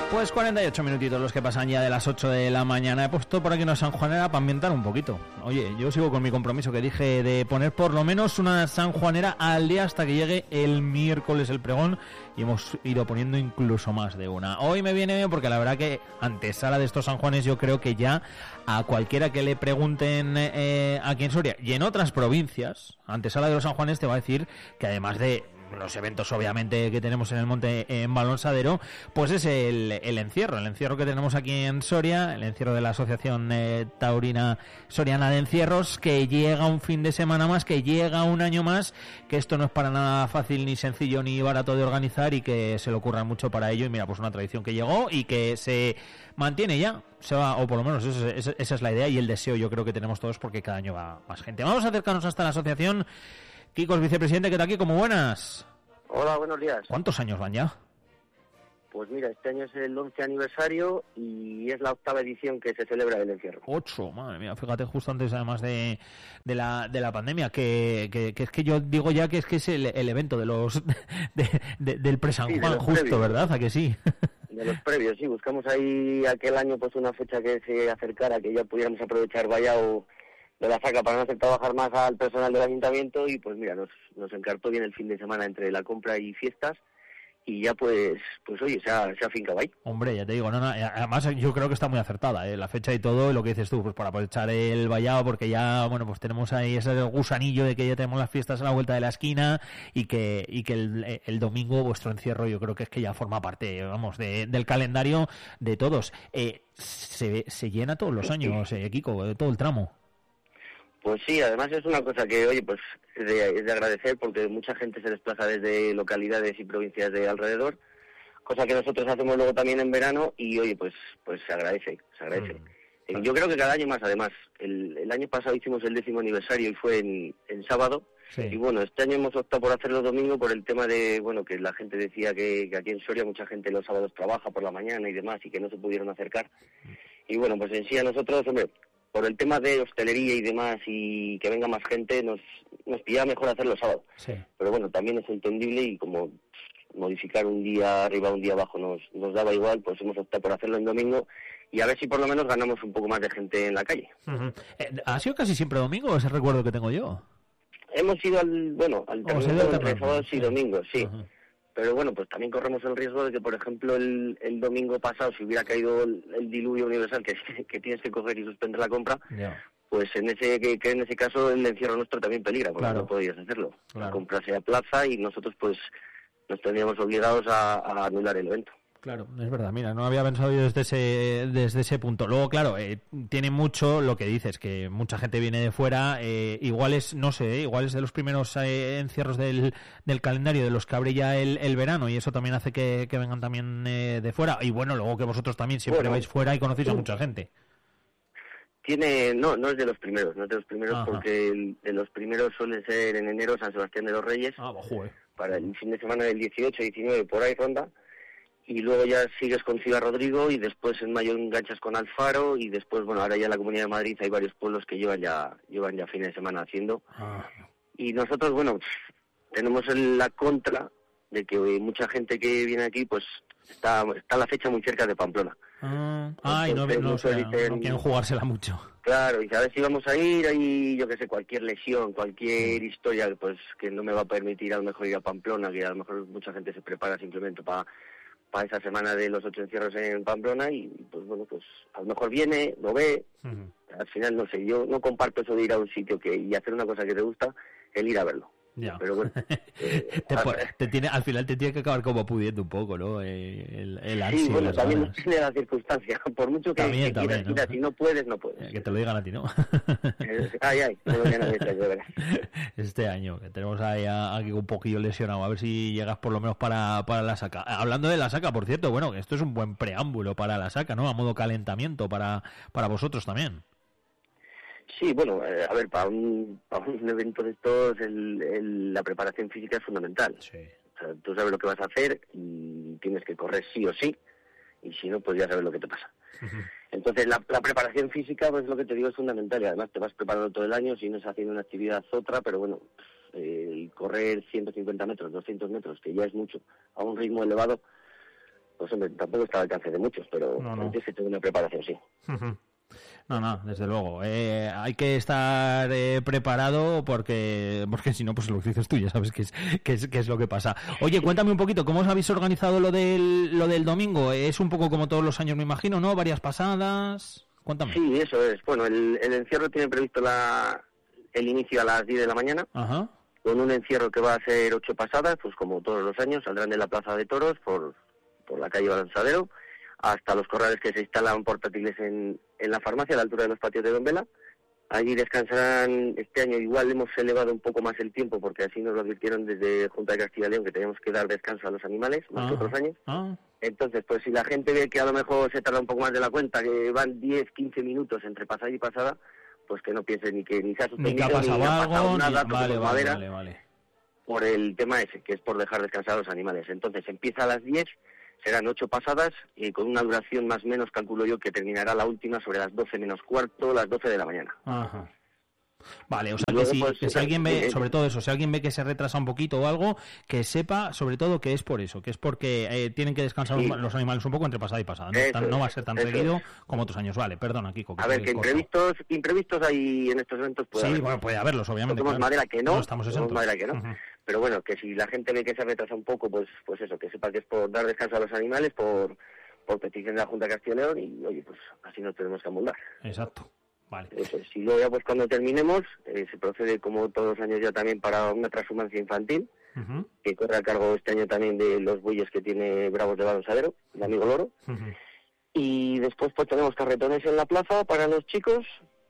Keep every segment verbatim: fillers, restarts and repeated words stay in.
Pues cuarenta y ocho minutitos los que pasan ya de las ocho de la mañana. He puesto por aquí una sanjuanera para ambientar un poquito. Oye, yo sigo con mi compromiso que dije de poner por lo menos una sanjuanera al día hasta que llegue el miércoles el pregón, y hemos ido poniendo incluso más de una. Hoy me viene bien porque la verdad que antesala de estos sanjuanes, yo creo que ya a cualquiera que le pregunten eh, aquí en Soria y en otras provincias, antesala de los sanjuanes te va a decir que además de los eventos obviamente que tenemos en el monte en Balonsadero, pues es el, el encierro, el encierro que tenemos aquí en Soria, el encierro de la Asociación eh, Taurina Soriana de Encierros, que llega un fin de semana más, que llega un año más, que esto no es para nada fácil, ni sencillo, ni barato de organizar, y que se le ocurra mucho para ello. Y mira, pues una tradición que llegó y que se mantiene ya, se va, o por lo menos esa, esa, esa es la idea y el deseo, yo creo que tenemos todos, porque cada año va más gente. Vamos a acercarnos hasta la asociación. Kikos, vicepresidente, ¿qué tal, Kiko? Muy buenas. Hola, buenos días. ¿Cuántos años van ya? Pues mira, este año es el once aniversario y es la octava edición que se celebra del encierro. Ocho, madre mía, fíjate, justo antes además de, de la de la pandemia, que, que, que es que yo digo ya que es que es el, el evento de los de, de, del pre-San Juan, sí, de justo, previos, ¿verdad? ¿A que sí? De los previos, sí, buscamos ahí aquel año pues una fecha que se acercara, que ya pudiéramos aprovechar Vallao de la saca para no hacer trabajar más al personal del ayuntamiento, y pues mira, nos, nos encartó bien el fin de semana entre la compra y fiestas, y ya pues, pues oye, se ha, se ha fincado ahí. Hombre, ya te digo, no, no, además yo creo que está muy acertada, ¿eh? La fecha y todo, y lo que dices tú, pues para aprovechar el Vallao, porque ya, bueno, pues tenemos ahí ese gusanillo de que ya tenemos las fiestas a la vuelta de la esquina, y que y que el, el domingo vuestro encierro yo creo que es que ya forma parte, vamos, de, del calendario de todos. Eh, se, se llena todos los años, eh, Kiko, todo el tramo. Pues sí, además es una cosa que, oye, pues es de, es de agradecer, porque mucha gente se desplaza desde localidades y provincias de alrededor, cosa que nosotros hacemos luego también en verano, y oye, pues pues se agradece, se agradece. Mm, claro. Yo creo que cada año más, además. El, el año pasado hicimos el décimo aniversario y fue en, en sábado, sí. Y bueno, este año hemos optado por hacerlo domingo por el tema de, bueno, que la gente decía que, que aquí en Soria mucha gente los sábados trabaja por la mañana y demás, y que no se pudieron acercar. Y bueno, pues en sí a nosotros, hombre, por el tema de hostelería y demás, y que venga más gente, nos nos pillaba mejor hacerlo sábado. Sí. Pero bueno, también es entendible, y como modificar un día arriba, un día abajo nos nos daba igual, pues hemos optado por hacerlo en domingo, y a ver si por lo menos ganamos un poco más de gente en la calle. Uh-huh. ¿Ha sido casi siempre domingo, ese recuerdo que tengo yo? Hemos ido al, bueno, al término entre sábados y domingos, sí. Uh-huh. Pero bueno, pues también corremos el riesgo de que, por ejemplo, el, el domingo pasado, si hubiera caído el, el diluvio universal que, que tienes que coger y suspender la compra, yeah. pues en ese que, que en ese caso el encierro nuestro también peligra, porque claro. no podías hacerlo. Claro. La compra se aplaza y nosotros pues nos tendríamos obligados a, a anular el evento. Claro, es verdad, mira, no había pensado yo desde ese desde ese punto. Luego, claro, eh, tiene mucho lo que dices, que mucha gente viene de fuera, eh, igual es, no sé, igual es de los primeros eh, encierros del, del calendario, de los que abre ya el, el verano, y eso también hace que, que vengan también eh, de fuera. Y bueno, luego que vosotros también siempre bueno, vais fuera y conocéis a mucha gente. Tiene, no, no es de los primeros, no es de los primeros. Ajá. Porque el, de los primeros suele ser en enero San Sebastián de los Reyes, ah, joder. Para el fin de semana del dieciocho, diecinueve, por ahí ronda. Y luego ya sigues con Ciudad Rodrigo, y después en mayo enganchas con Alfaro, y después, bueno, ahora ya en la Comunidad de Madrid hay varios pueblos que llevan ya llevan ya fines de semana haciendo. Ah. Y nosotros, bueno, tenemos la contra de que mucha gente que viene aquí, pues está está la fecha muy cerca de Pamplona. Ah, Ay, no, no, o sea, dicen, no quieren jugársela mucho. Claro, y sabes si vamos a ir, ahí yo que sé, cualquier lesión, cualquier historia, pues que no me va a permitir a lo mejor ir a Pamplona, que a lo mejor mucha gente se prepara simplemente para para esa semana de los ocho encierros en Pamplona, y pues bueno, pues a lo mejor viene, lo ve, uh-huh. Al final no sé, yo no comparto eso de ir a un sitio que y hacer una cosa que te gusta, el ir a verlo. Ya. Pero bueno, eh, te, te tiene, al final te tiene que acabar como pudiendo un poco, ¿no? El, el ansia. Sí, bueno, también tiene la circunstancia. Por mucho que, también, que también, quieras, ¿no? Si no puedes, no puedes. Que te lo digan a ti, ¿no? Ay, ay, no lo digan a mí, este año, que tenemos ahí aquí un poquillo lesionado, a ver si llegas por lo menos para, para la saca. Hablando de la saca, por cierto, bueno, que esto es un buen preámbulo para la saca, ¿no? A modo calentamiento para, para vosotros también. Sí, bueno, eh, a ver, para un, para un evento de estos el, el, la preparación física es fundamental. Sí. O sea, tú sabes lo que vas a hacer y tienes que correr sí o sí, y si no, pues ya sabes lo que te pasa. Uh-huh. Entonces, la, la preparación física, pues lo que te digo, es fundamental, y además te vas preparando todo el año, si no es haciendo una actividad otra, pero bueno, eh, correr ciento cincuenta metros, doscientos metros, que ya es mucho, a un ritmo elevado, pues hombre, tampoco está al alcance de muchos, pero no, no. tienes que tener una preparación, sí. Uh-huh. No, no, desde luego. Eh, hay que estar eh, preparado porque porque si no, pues lo que dices tú ya sabes qué es, qué es, qué es lo que pasa. Oye, cuéntame un poquito, ¿cómo os habéis organizado lo del, lo del domingo? Es un poco como todos los años, me imagino, ¿no? Varias pasadas. Cuéntame. Sí, eso es. Bueno, el, el encierro tiene previsto la, el inicio a las diez de la mañana. Ajá. Con un encierro que va a ser ocho pasadas, pues como todos los años, saldrán de la Plaza de Toros por, por la calle Balanzadero hasta los corrales que se instalan portátiles en, en la farmacia a la altura de los patios de Don Vela. Allí descansarán, este año igual hemos elevado un poco más el tiempo porque así nos lo advirtieron desde Junta de Castilla y León que teníamos que dar descanso a los animales, más que otros años. Ah. Entonces, pues si la gente ve que a lo mejor se tarda un poco más de la cuenta, que van diez, quince minutos entre pasada y pasada, pues que no piense ni que ni se ha suspendido, ni que ha pasado, ni ha pasado algo, nada, ni... vale, vale, madera, vale, vale. por el tema ese, que es por dejar descansar a los animales. Entonces empieza a las diez, serán ocho pasadas, y con una duración más o menos, calculo yo, que terminará la última sobre las doce menos cuarto, las doce de la mañana. Ajá. Vale, o sea, luego, que, si, pues, que si alguien ve, eh, sobre todo eso, si alguien ve que se retrasa un poquito o algo, que sepa sobre todo que es por eso, que es porque eh, tienen que descansar sí. los animales un poco entre pasada y pasada. No, Eso tan, no va a es, ser tan eso seguido es. como otros años. Vale, perdona, Kiko. Que A ver, que imprevistos, imprevistos hay en estos eventos. Puede sí, haber. bueno, puede haberlos, obviamente. Tenemos Claro. madera que no, no estamos exentos. madera que no. Uh-huh. Pero bueno, que si la gente ve que se retrasa un poco, pues pues eso, que sepa que es por dar descanso a los animales, por, por petición de la Junta de Castilla y León, y oye, pues así nos tenemos que amoldar. Exacto. Vale. Eso es. Y luego ya pues cuando terminemos, eh, se procede como todos los años ya también para una transhumancia infantil, Uh-huh. que corre a cargo este año también de los bueyes que tiene Bravos de Balanzadero, el amigo Loro. Uh-huh. Y después pues tenemos carretones en la plaza para los chicos,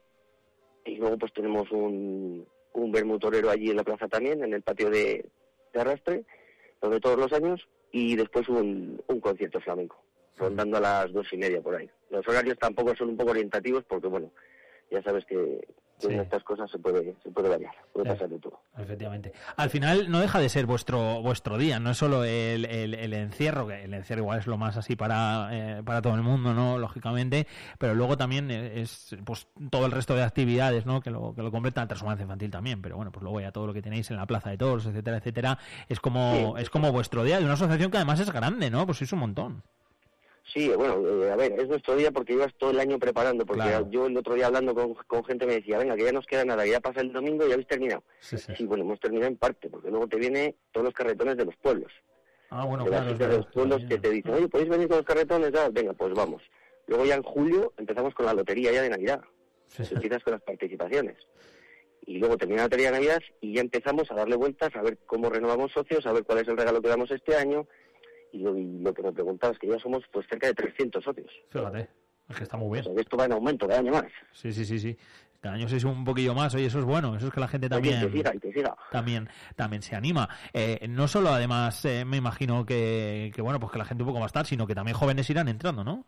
y luego pues tenemos un, un bermutorero allí en la plaza también, en el patio de, de arrastre, donde todos los años, y después un, un concierto flamenco, rondando a las dos y media por ahí. Los horarios tampoco son un poco orientativos porque, bueno, ya sabes que, que Sí. en estas cosas se puede se puede variar, puede Eh, pasar de todo. Efectivamente. Al final no deja de ser vuestro vuestro día, no es solo el, el, el encierro, que el encierro igual es lo más así para eh, para todo el mundo, ¿no? Lógicamente, pero luego también es pues todo el resto de actividades, ¿no? Que lo que lo completa la transhumancia infantil también, pero bueno, pues luego ya todo lo que tenéis en la Plaza de Toros, etcétera, etcétera, es como Sí. es como vuestro día de una asociación que además es grande, ¿no? Pues sois un montón. Sí, bueno, eh, a ver, es nuestro día porque llevas todo el año preparando, porque Claro. yo el otro día hablando con, con gente me decía, venga, que ya nos queda nada, que ya pasa el domingo y ya habéis terminado. Sí, sí. Sí, bueno, hemos terminado en parte, porque luego te viene todos los carretones de los pueblos. Ah, bueno, de las claro, es citas de los verdad. pueblos que te dicen, oye, ¿podéis venir con los carretones? Ah, venga, pues vamos. Luego ya en julio empezamos con la lotería ya de Navidad. Sí, sí. Empiezas con las participaciones. Y luego termina la lotería de Navidad y ya empezamos a darle vueltas, a ver cómo renovamos socios, a ver cuál es el regalo que damos este año. Y lo, y lo que me preguntabas, que ya somos pues cerca de trescientos socios. Fíjate, es que está muy O bien. sea, que esto va en aumento cada año más. Sí, sí, sí, sí. Cada año sois un poquillo más, oye, eso es bueno, eso es que la gente Oye, también que siga, y que siga. también también se anima. Eh, no solo además eh, me imagino que, que bueno, pues que la gente un poco va a estar, sino que también jóvenes irán entrando, ¿no?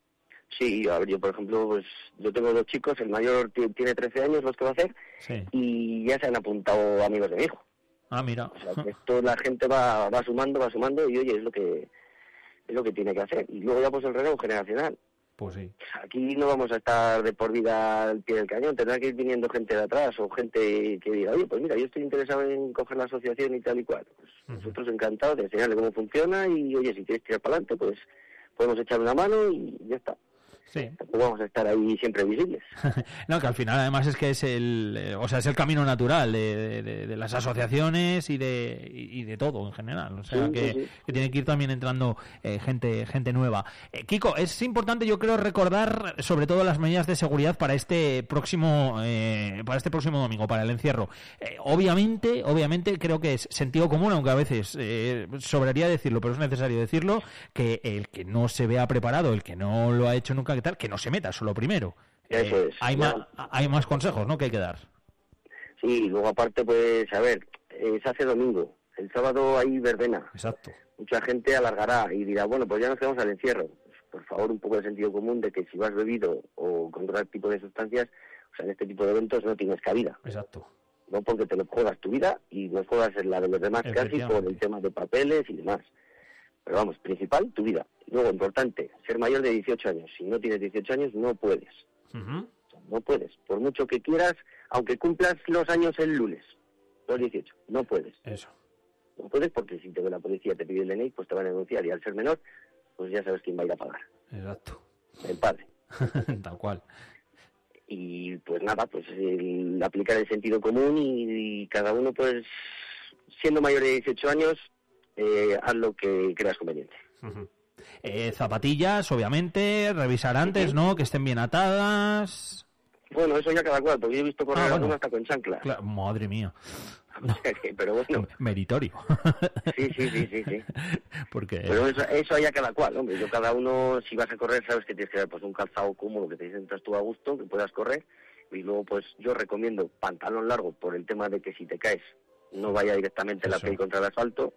Sí, a ver, yo por ejemplo, pues yo tengo dos chicos, el mayor t- tiene trece años, los que va a hacer, Sí. y ya se han apuntado amigos de mi hijo. Ah, mira. O sea, que esto la gente va, va sumando, va sumando, y oye, es lo que es lo que tiene que hacer. Y luego ya pues el relevo generacional. Pues sí. Aquí no vamos a estar de por vida al pie del cañón, tendrá que ir viniendo gente de atrás o gente que diga, oye, pues mira, yo estoy interesado en coger la asociación y tal y cual. Pues Ujú. nosotros encantados de enseñarle cómo funciona y, oye, si quieres tirar para adelante, pues podemos echar una mano y ya está. Sí. Tampoco vamos a estar ahí siempre visibles. No, que al final además es que es el, eh, o sea, es el camino natural de, de- de- de las asociaciones y de y y de todo en general. O sea, Sí, que, sí, sí. que tiene que ir también entrando eh, gente gente nueva. Eh, Kiko, es importante, yo creo, recordar sobre todo las medidas de seguridad para este próximo eh, para este próximo domingo, para el encierro. Eh, obviamente, obviamente creo que es sentido común, aunque a veces eh, sobraría decirlo, pero es necesario decirlo, que el que no se vea preparado, el que no lo ha hecho nunca, que tal, que no se meta, eso lo primero. Eso Eh, es. hay, Ya. más, hay más consejos, ¿no?, que hay que dar. Sí, y luego aparte, pues, a ver, eh, se hace domingo. El sábado hay verbena. Exacto. Mucha gente alargará y dirá, bueno, pues ya nos quedamos al encierro. Pues, por favor, un poco de sentido común de que si vas bebido o con otro tipo de sustancias, o sea, en este tipo de eventos no tienes cabida. Exacto. No porque te lo juegas tu vida y no juegas en la de los demás casi por Efectivamente. el tema de papeles y demás. Pero vamos, principal, tu vida. Luego, importante, ser mayor de dieciocho años. Si no tienes dieciocho años, no puedes. Ujú. O sea, no puedes. Por mucho que quieras, aunque cumplas los años el lunes, los dieciocho, no puedes. Eso. No puedes porque si te ve la policía, te pide el D N I, pues te van a denunciar. Y al ser menor, pues ya sabes quién va a ir a pagar. Exacto. El padre. Tal cual. Y pues nada, pues el aplicar el sentido común y, y cada uno, pues siendo mayor de dieciocho años, eh, haz lo que creas conveniente. Uh-huh. eh, zapatillas, obviamente, revisar antes, uh-huh. ¿no? Que estén bien atadas. Bueno, eso ya cada cual, porque yo he visto correr ah, bueno. hasta con chanclas. Claro, madre mía. No. Pero bueno. Meritorio. Sí, sí, sí, sí, sí. Porque... Pero eso, eso ya cada cual, hombre. Yo cada uno, si vas a correr, sabes que tienes que dar pues un calzado cómodo, que te sientas tú a gusto, que puedas correr. Y luego, pues yo recomiendo pantalón largo por el tema de que si te caes no vaya directamente eso. La piel contra el asfalto.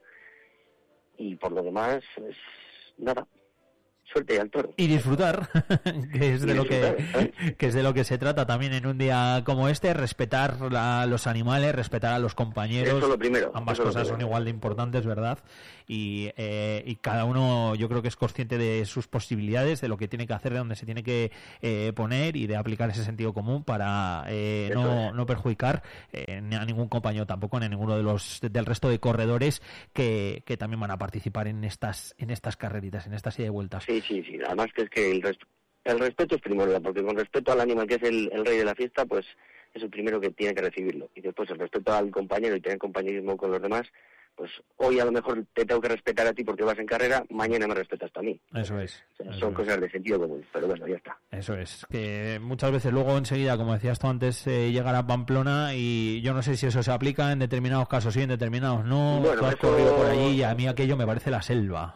Y por lo demás, pues nada. Suerte y al toro. Y disfrutar, que es de lo que, ¿eh? que es de lo que se trata también en un día como este, respetar a los animales, respetar a los compañeros. Eso lo primero. Ambas eso cosas lo son igual de importantes, ¿verdad? Y, eh, y cada uno yo creo que es consciente de sus posibilidades, de lo que tiene que hacer, de dónde se tiene que eh, poner y de aplicar ese sentido común para eh, no, es. no perjudicar eh, a ningún compañero, tampoco ni a ninguno de los del resto de corredores que, que también van a participar en estas en estas carreritas, en estas ida y vueltas. Sí, sí, sí. Además que es que el, res- el respeto es primordial, porque con respeto al animal, que es el, el rey de la fiesta, pues es el primero que tiene que recibirlo. Y después el respeto al compañero y tener compañerismo con los demás, pues hoy a lo mejor te tengo que respetar a ti porque vas en carrera, mañana me respetas tú a mí. Eso es. O sea, eso son es. cosas de sentido común, pero bueno, ya está. Eso es, que muchas veces luego enseguida, como decías tú antes, eh, llegar a Pamplona y yo no sé si eso se aplica en determinados casos sí, en determinados no. Bueno, tú has eso... corrido por allí y a mí aquello me parece la selva.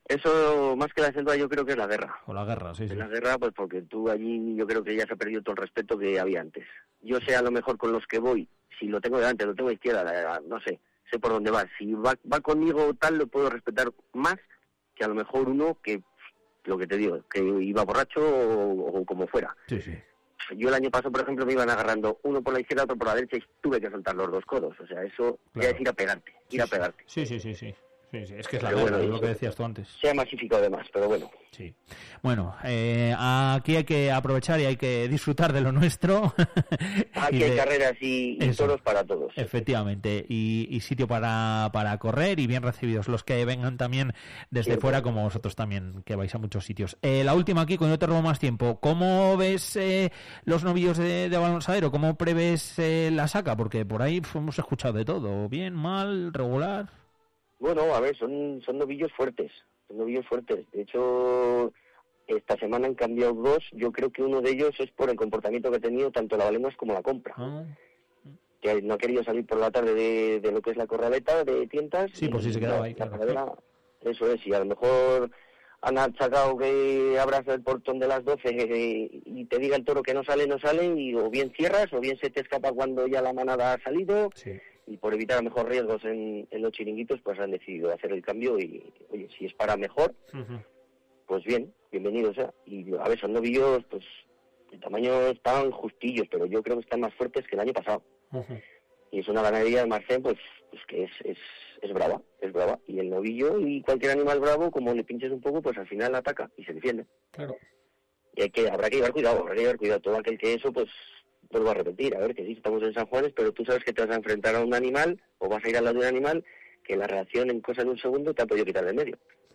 Eso, más que la selva, yo creo que es la guerra. O la guerra, sí, sí. En la guerra, pues porque tú allí, yo creo que ya se ha perdido todo el respeto que había antes. Yo sé a lo mejor con los que voy, si lo tengo delante, lo tengo a izquierda, no sé, sé por dónde va. Si va, va conmigo tal, lo puedo respetar más que a lo mejor uno que, lo que te digo, que iba borracho o, o como fuera. Sí, sí. Yo el año pasado, por ejemplo, me iban agarrando uno por la izquierda, otro por la derecha y tuve que soltar los dos codos. O sea, eso claro. ya es ir a pegarte, ir sí, a pegarte. Sí, sí, sí, sí. Sí, sí, es que es la pero guerra, bueno, es lo que decías tú antes. Se ha masificado además, pero bueno. Sí. Bueno, eh, aquí hay que aprovechar y hay que disfrutar de lo nuestro. Aquí y hay de... carreras y, y toros para todos. Efectivamente, y, y sitio para, para correr y bien recibidos los que vengan también desde sí, fuera, bueno. Como vosotros también, que vais a muchos sitios. Eh, la última aquí, con no te robo más tiempo. ¿Cómo ves eh, los novillos de, de Balonsadero? ¿Cómo prevés eh, la saca? Porque por ahí pf, hemos escuchado de todo. ¿Bien, mal, regular? Bueno, a ver, son, son novillos fuertes, son novillos fuertes. De hecho, esta semana han cambiado dos. Yo creo que uno de ellos es por el comportamiento que ha tenido tanto la Valemas como la compra. Ah. Que no ha querido salir por la tarde de, de lo que es la corraleta de tientas. Sí, pues sí se quedaba ahí, claro. Corralera, eso es, y a lo mejor han achacado que abras el portón de las doce eh, y te diga el toro que no sale, no sale, y o bien cierras o bien se te escapa cuando ya la manada ha salido. Sí. Y por evitar a mejor riesgos en, en los chiringuitos, pues han decidido hacer el cambio y, oye, si es para mejor, uh-huh. pues bien, bienvenido sea. Y a ver, son novillos, pues, de tamaño están justillos, pero yo creo que están más fuertes que el año pasado. Uh-huh. Y es una ganadería de Marcén, pues, pues que es, es, es brava, es brava. Y el novillo y cualquier animal bravo, como le pinches un poco, pues al final ataca y se defiende. Claro. Y hay que, habrá que llevar cuidado, habrá que llevar cuidado. Todo aquel que eso, pues... vuelvo a repetir, a ver, que sí, estamos en San Juanes, pero tú sabes que te vas a enfrentar a un animal, o vas a ir al lado de un animal, que la reacción en cosa de un segundo te ha podido quitar de medio.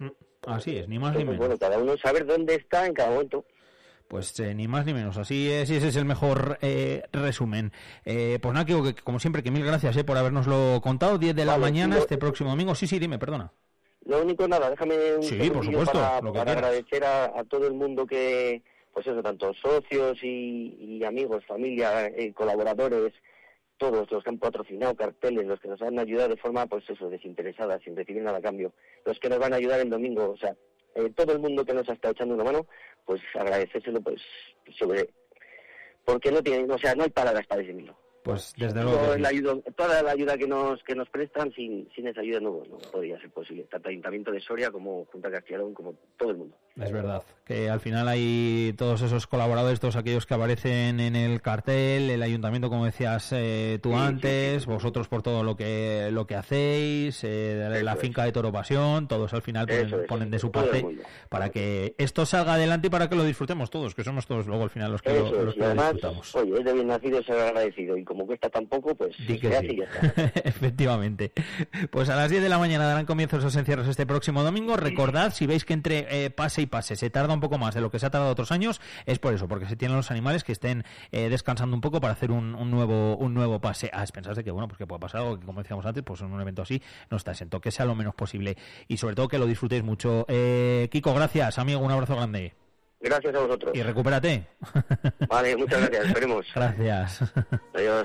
Así es, ni más Entonces, ni menos. Bueno, cada uno saber dónde está en cada momento. Pues eh, ni más ni menos, así es, ese es el mejor eh, resumen. Eh, pues nada, que, como siempre, que mil gracias eh, por habernoslo contado, diez de la vale, mañana, lo... este próximo domingo. Sí, sí, dime, perdona. Lo único, nada, déjame un sí, por supuesto, para, lo que para agradecer a, a todo el mundo que... pues eso, tanto socios y, y amigos, familia, eh, colaboradores, todos los que han patrocinado carteles, los que nos han ayudado de forma, pues eso, desinteresada, sin recibir nada a cambio, los que nos van a ayudar el domingo, o sea, eh, todo el mundo que nos ha estado echando una mano, pues agradecérselo, pues, sobre, porque no tiene, o sea, no hay palabras para decirlo. Pues desde luego. La ayuda, toda la ayuda que nos que nos prestan, sin sin esa ayuda no, no podría ser posible, tanto Ayuntamiento de Soria como Junta de Castilla y León, como todo el mundo. Es verdad, que al final hay todos esos colaboradores, todos aquellos que aparecen en el cartel, el ayuntamiento, como decías eh, tú sí, antes, sí, sí. vosotros por todo lo que lo que hacéis, eh, la finca es. de Toro Pasión, todos al final ponen, es, ponen de su parte para que esto salga adelante y para que lo disfrutemos todos, que somos todos luego al final los que, lo, los que además, lo disfrutamos. Oye, es de bien nacido ser agradecido y como cuesta tan poco, pues Di que sí. ya está. Efectivamente. Pues a las diez de la mañana darán comienzo esos encierros este próximo domingo. Recordad, si veis que entre eh, pase y pase se tarda un poco más de lo que se ha tardado otros años, es por eso, porque se tienen los animales que estén eh, descansando un poco para hacer un, un nuevo un nuevo pase. A expensas de que, bueno, pues que pueda pasar algo que, como decíamos antes, pues en un evento así no está exento, que sea lo menos posible y sobre todo que lo disfrutéis mucho. Eh, Kiko, gracias, amigo, un abrazo grande. Gracias a vosotros. Y recupérate. Vale, muchas gracias, esperemos. Gracias. Adiós.